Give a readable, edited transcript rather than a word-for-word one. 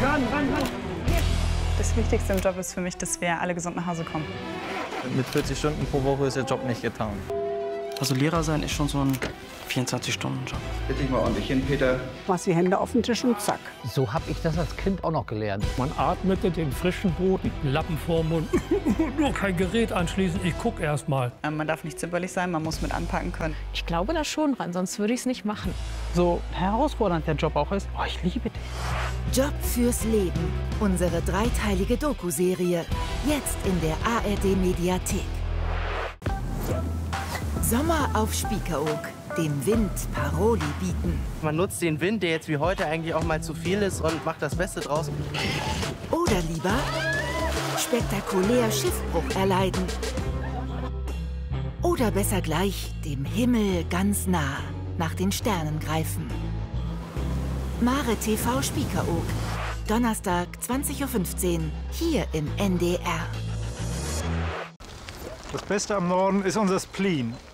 Das Wichtigste im Job ist für mich, dass wir alle gesund nach Hause kommen. Mit 40 Stunden pro Woche ist der Job nicht getan. Also Lehrer sein ist schon so ein 24-Stunden-Job. Bitte dich mal ordentlich hin, Peter. Machst die Hände auf den Tisch und zack. So habe ich das als Kind auch noch gelernt. Man atmete den frischen Boden, Lappen vorm Mund. Nur kein Gerät anschließen, ich gucke erst mal. Man darf nicht zimperlich sein, man muss mit anpacken können. Ich glaube da schon dran, sonst würde ich es nicht machen. So herausfordernd der Job auch ist, oh, ich liebe den. Job fürs Leben. Unsere dreiteilige Doku-Serie. Jetzt in der ARD-Mediathek. Sommer auf Spiekeroog. Dem Wind Paroli bieten. Man nutzt den Wind, der jetzt wie heute eigentlich auch mal zu viel ist, und macht das Beste draus. Oder lieber spektakulär Schiffbruch erleiden. Oder besser gleich dem Himmel ganz nah nach den Sternen greifen. Mare TV Spiekeroog. Donnerstag 20:15 Uhr hier im NDR. Das Beste am Norden ist unser Spleen.